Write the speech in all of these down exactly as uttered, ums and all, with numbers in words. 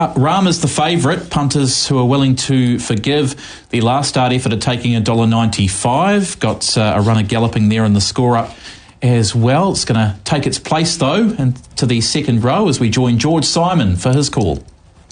Uh, Ram is the favourite. Punters who are willing to forgive the last start effort are taking one dollar ninety-five. Got uh, a runner galloping there in the score-up as well. It's going to take its place, though, into the second row as we join George Simon for his call.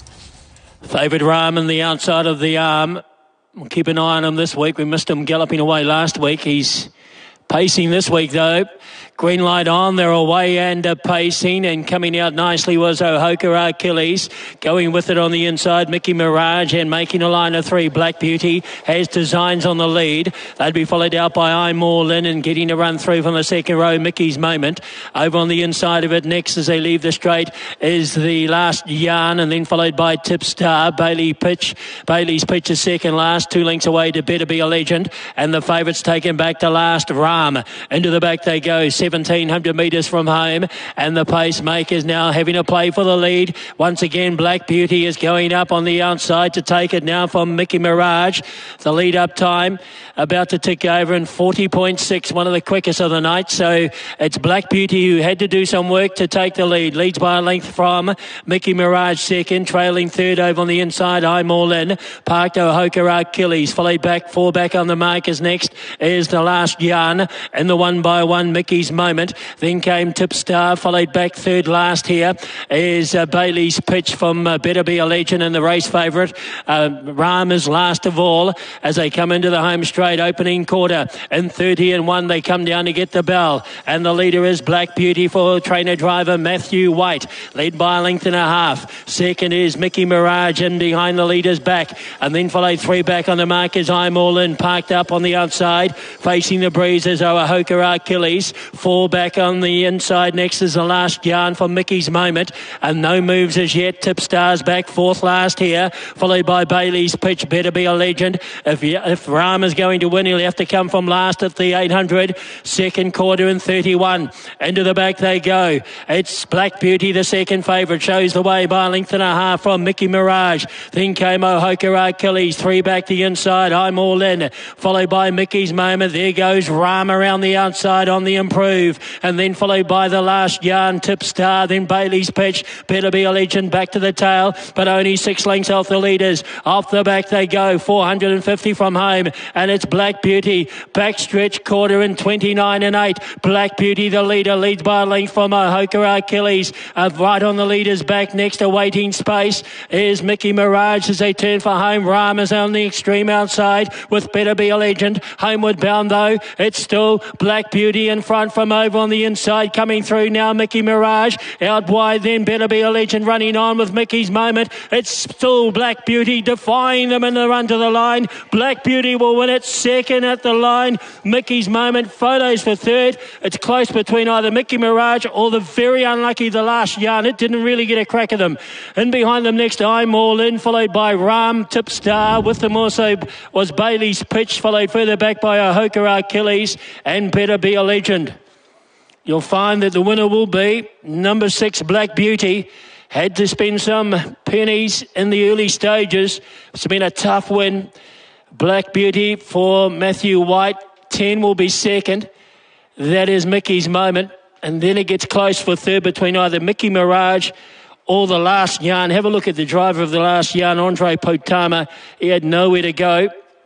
Favoured Ram on the outside of the arm. We'll keep an eye on him this week. We missed him galloping away last week. He's pacing this week, though. Green light on, they're away and uh, pacing, and coming out nicely was Ohoka Achilles. Going with it on the inside, Mickey Mirage, and making a line of three. Black Beauty has Designs on the lead. They'd be followed out by I'm More Lin, and getting a run through from the second row, Mickey's Moment. Over on the inside of it, next as they leave the straight, is the last Yarn, and then followed by Tipstar. Bailey Pitch. Bailey's Pitch is second last, two lengths away to Better Be a Legend, and the favourites taken back to last, Ram. Into the back they go, seventeen hundred metres from home, and the pacemakers now having a play for the lead. Once again, Black Beauty is going up on the outside to take it now from Mickey Mirage. The lead up time about to tick over in forty point six, one of the quickest of the night. So it's Black Beauty who had to do some work to take the lead. Leads by a length from Mickey Mirage second, trailing third over on the inside, I'm All In. Parked Ohoka Achilles, followed back, four back on the markers. Next is the last Yarn, and the one by one Mickey's Moment. Then came Tipstar, followed back third last here is uh, Bailey's Pitch from uh, Better Be a Legend, and the race favourite uh, Ram is last of all as they come into the home straight opening quarter. In thirty and one they come down to get the bell, and the leader is Black Beauty for trainer driver Matthew White, led by a length and a half. Second is Mickey Mirage, and behind the leader's back, and then followed three back on the markers. I'm All In, parked up on the outside facing the breeze is Ohoka Achilles. Four back on the inside. Next is the last Yarn for Mickey's Moment, and no moves as yet. Tipstar's back fourth last here, followed by Bailey's Pitch, Better Be a Legend. If, if Ram is going to win, he'll have to come from last at the eight hundred. Second quarter in thirty-one. Into the back they go. It's Black Beauty, the second favourite, shows the way by a length and a half from Mickey Mirage. Then came Ohoka Achilles, three back the inside. I'm All In, followed by Mickey's Moment. There goes Ram around the outside on the improve, and then followed by the last Yarn, Tipstar, then Bailey's Pitch, Better Be a Legend back to the tail, but only six lengths off the leaders. Off the back they go, four hundred fifty from home, and it's Black Beauty, backstretch quarter in twenty-nine and eight. Black Beauty the leader, leads by a length from Ohoka Achilles. Uh, right on the leader's back, next awaiting space is Mickey Mirage as they turn for home. Ram is on the extreme outside with Better Be a Legend. Homeward bound though, it's still Black Beauty in front from over on the inside. Coming through now, Mickey Mirage. Out wide then, Better Be a Legend running on with Mickey's Moment. It's still Black Beauty defying them in the run to the line. Black Beauty will win it second at the line. Mickey's Moment photos for third. It's close between either Mickey Mirage or the very unlucky the last Yarn. It didn't really get a crack at them. And behind them next, I'm All In, followed by Ram, Tipstar. With them also was Bailey's Pitch, followed further back by Ohoka Achilles and Better Be a Legend. You'll find that the winner will be number six, Black Beauty. Had to spend some pennies in the early stages. It's been a tough win. Black Beauty for Matthew White. ten will be second. That is Mickey's Moment. And then it gets close for third between either Mickey Mirage or the last Yarn. Have a look at the driver of the last Yarn, Andre Potama. He had nowhere to go.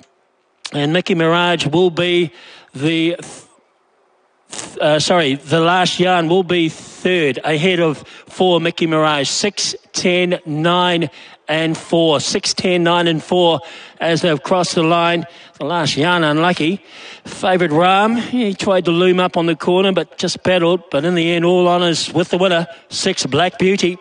And Mickey Mirage will be the... Uh, sorry, the last Yarn will be third, ahead of four Mickey Mirage. Six, ten, nine, and four. Six, ten, nine, and four as they've crossed the line. The last Yarn unlucky. Favourite Ram, he tried to loom up on the corner, but just battled. But in the end, all honours with the winner, six, Black Beauty.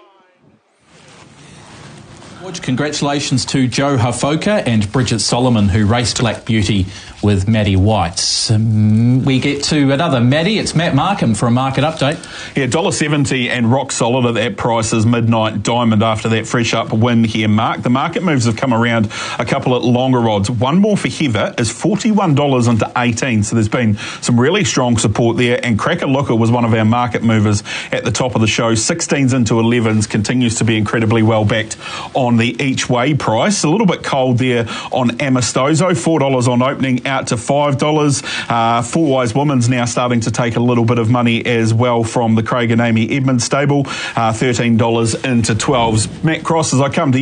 Congratulations to Joe Hafoka and Bridget Solomon, who raced Black Beauty with Maddie White. Um, we get to another Maddie. It's Matt Markham for a market update. Yeah, one dollar seventy and rock solid at that price is Midnight Diamond after that fresh up win here, Mark. The market moves have come around a couple of longer odds. One more for Heather is forty-one dollars into eighteen, so there's been some really strong support there. And Cracker Looker was one of our market movers at the top of the show. sixteens into elevens continues to be incredibly well backed on the each way price. A little bit cold there on Amistoso, four dollars on opening, out out to five dollars. Uh, Four Wise Woman's now starting to take a little bit of money as well from the Craig and Amy Edmonds stable. Uh, thirteen dollars into twelves. Matt Cross, as I come to you.